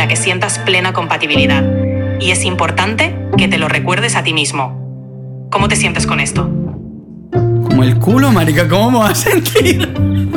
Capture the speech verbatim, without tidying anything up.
que sientas plena compatibilidad. Y es importante que te lo recuerdes a ti mismo. ¿Cómo te sientes con esto? Como el culo, marica, ¿cómo me vas a sentir?